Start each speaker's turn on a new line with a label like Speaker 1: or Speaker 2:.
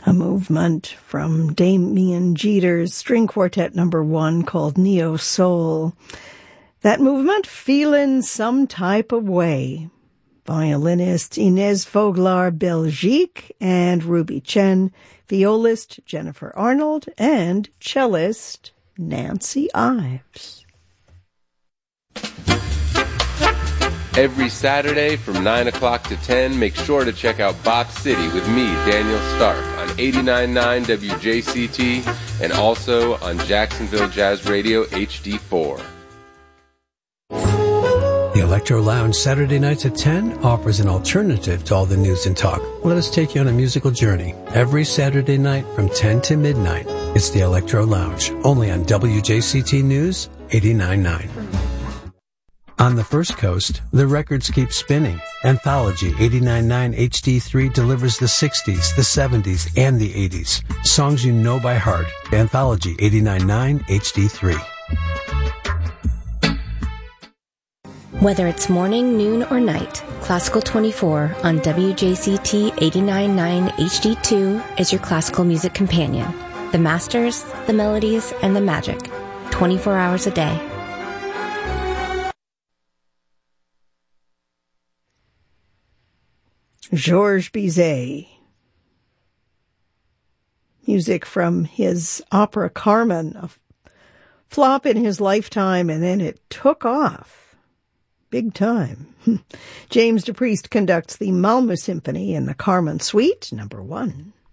Speaker 1: A movement from Damien Jeter's String Quartet No. 1 called Neo Soul. That movement, Feelin' Some Type of Way. Violinist Inez Voglar-Belgique and Ruby Chen, violist Jennifer Arnold, and cellist Nancy Ives.
Speaker 2: Every Saturday from 9 o'clock to 10, make sure to check out Box City with me, Daniel Stark, on 89.9 WJCT and also on Jacksonville Jazz Radio HD4.
Speaker 3: The Electro Lounge Saturday nights at 10 offers an alternative to all the news and talk. Let us take you on a musical journey. Every Saturday night from 10 to midnight, it's the Electro Lounge, only on WJCT News 89.9. On the First Coast, the records keep spinning. Anthology 89.9 HD3 delivers the 60s, the 70s, and the 80s. Songs you know by heart. Anthology 89.9 HD3.
Speaker 4: Whether it's morning, noon, or night, Classical 24 on WJCT 89.9 HD2 is your classical music companion. The masters, the melodies, and the magic. 24 hours a day.
Speaker 1: Georges Bizet. Music from his opera Carmen, a flop in his lifetime, and then it took off. Big time. James DePriest conducts the Malmö Symphony in the Carmen Suite, No. 1.